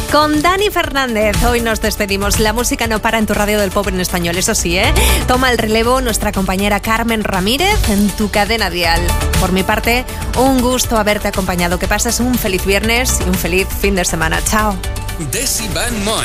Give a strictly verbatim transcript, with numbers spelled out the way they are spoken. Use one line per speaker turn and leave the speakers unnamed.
Con Dani Fernández, hoy nos despedimos. La música no para en tu radio del pop en español, eso sí, ¿eh? Toma el relevo nuestra compañera Carmen Ramírez en tu cadena dial. Por mi parte, un gusto haberte acompañado. Que pases un feliz viernes y un feliz fin de semana. Chao.
Desi Van Moy.